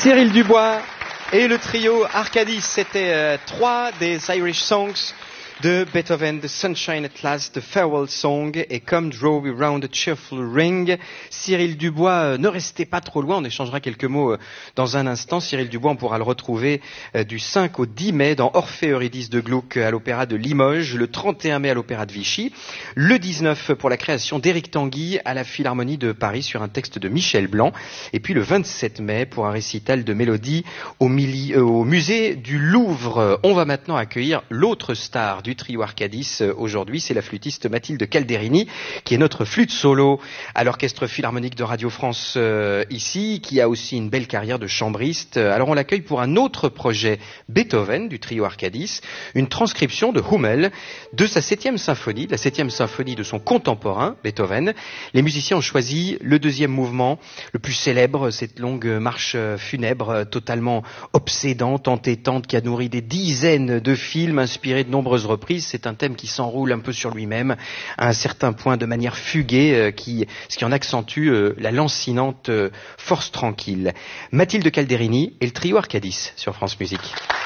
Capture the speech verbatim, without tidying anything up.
Cyril Dubois et le trio Arcadis, c'était euh, trois des Irish Songs de Beethoven, The Sunshine at Last, The Farewell Song et Come Draw We Round a Cheerful Ring. Cyril Dubois, euh, ne restez pas trop loin, on échangera quelques mots euh, dans un instant. Cyril Dubois, on pourra le retrouver euh, du cinq au dix mai dans Orphée Eurydice de Gluck à l'Opéra de Limoges, le trente et un mai à l'Opéra de Vichy, le dix-neuf pour la création d'Éric Tanguy à la Philharmonie de Paris sur un texte de Michel Blanc, et puis le vingt-sept mai pour un récital de mélodie au, mili- euh, au musée du Louvre. On va maintenant accueillir l'autre star du trio Arcadis aujourd'hui, c'est la flûtiste Mathilde Calderini, qui est notre flûte solo à l'Orchestre Philharmonique de Radio France euh, ici, qui a aussi une belle carrière de chambriste. Alors on l'accueille pour un autre projet Beethoven du trio Arcadis, une transcription de Hummel de sa septième symphonie, la septième symphonie de son contemporain Beethoven. Les musiciens ont choisi le deuxième mouvement, le plus célèbre, cette longue marche funèbre totalement obsédante, entêtante, qui a nourri des dizaines de films inspirés de nombreuses reprises. C'est un thème qui s'enroule un peu sur lui-même, à un certain point de manière fuguée, euh, qui, ce qui en accentue euh, la lancinante euh, force tranquille. Mathilde Calderini et le trio Arcadis sur France Musique.